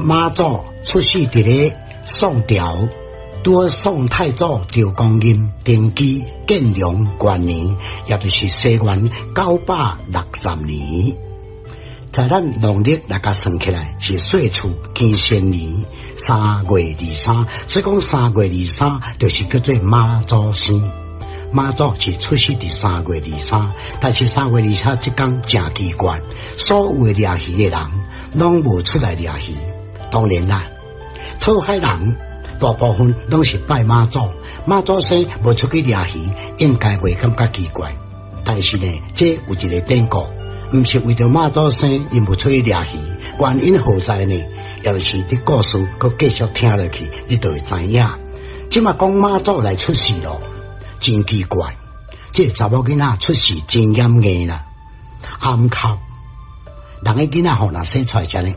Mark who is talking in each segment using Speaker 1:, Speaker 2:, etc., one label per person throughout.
Speaker 1: 妈祖出世伫咧宋朝，拄宋太祖赵光义登基建隆元年，也就是西元960年。在咱农历来甲算起来是岁初庚申年3月23，所以讲3月23就是叫做妈祖生。妈祖是出世伫3月23，但是3月23这天真奇怪，所有掠鱼的人拢无出来掠鱼。当然啦，讨海人大部分拢是拜妈祖，妈祖生无出去掠鱼，应该袂感觉奇怪。但是呢，这有一个典故。唔是为着妈祖生，因无出去掠鱼，原因何在呢？要是啲故事，佮继续听落去，你就会知影。即嘛讲妈祖来出世咯，真奇怪。这查某囡仔出世真严硬啦，暗哭。人个囡仔吼，若生出来就呢，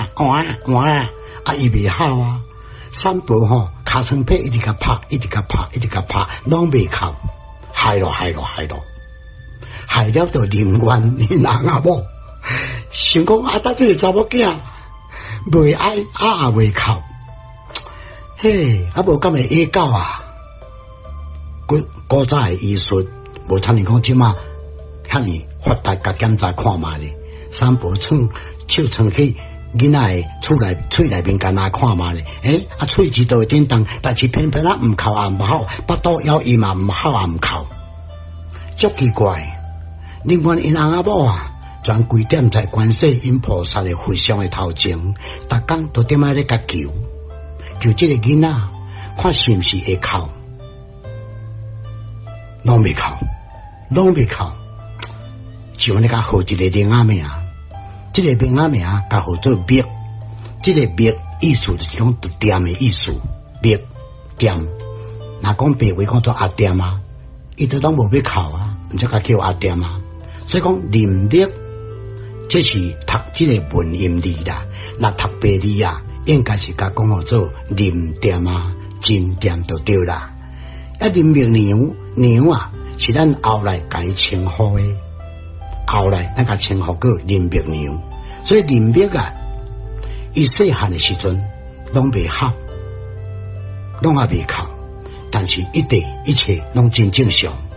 Speaker 1: 伊袂哭啊。三婆吼，尻川皮一直甲拍，一直甲拍，一直甲拍，拢袂哭，害咯。害了就宁愿你人阿某，想讲当这个查某囝袂爱也袂哭，嘿，无敢会野狗啊！古早的医术，无参你讲即马，遐尼发达甲检查看嘛咧，三婆手撑去囡仔的喙内面甲那看嘛咧，喙齿都会震动，但是偏偏唔哭也唔好，巴肚枵伊嘛唔哭也唔哭，足奇怪。另外，因翁阿某啊，全规点在观世音菩萨的佛像的头前，逐工都点仔咧甲求这个囡仔，看是毋是会哭，拢袂哭，就安尼甲号一个名仔名，这个名仔名甲号做密，这个密意思就是讲店的意思，密店。若讲白话讲做阿店啊，伊都拢无要哭啊，毋则甲叫阿店啊。所以讲林密，这是读这个文音字啦。那读白字啊，应该是甲讲做林店啊、金店就对啦。林密娘啊，是咱后来甲伊称呼的，后来咱甲称呼过林密娘。所以林密啊，伊细汉的时阵拢袂哭，拢也袂哭，但是一切拢真正常。